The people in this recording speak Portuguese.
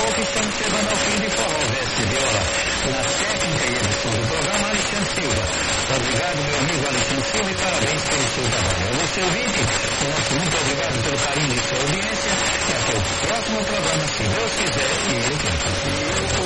pouco estamos chegando ao fim de Forró Verso e Viola. Na técnica e edição do programa, Alexandre Silva. Obrigado, meu amigo Alexandre Silva, e parabéns pelo seu trabalho. A você, ouvinte, o nosso muito obrigado pelo carinho de sua audiência, e até o próximo programa, se Deus quiser.